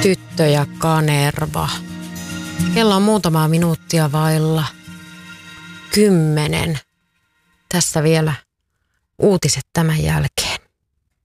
Tyttö ja Kanerva. Kello on muutamaa minuuttia vailla 10. Tässä vielä uutiset tämän jälkeen.